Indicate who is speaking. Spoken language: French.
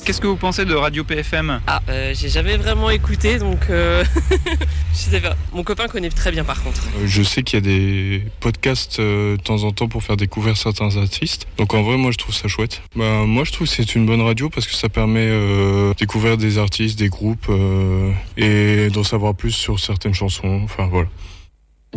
Speaker 1: Qu'est-ce que vous pensez de Radio PFM ?
Speaker 2: J'ai jamais vraiment écouté, donc je sais pas. Mon copain connaît très bien par contre.
Speaker 3: Je sais qu'il y a des podcasts de temps en temps pour faire découvrir certains artistes. Donc en vrai, moi je trouve ça chouette. Moi je trouve que c'est une bonne radio parce que ça permet de découvrir des artistes, des groupes et d'en savoir plus sur certaines chansons. Enfin voilà.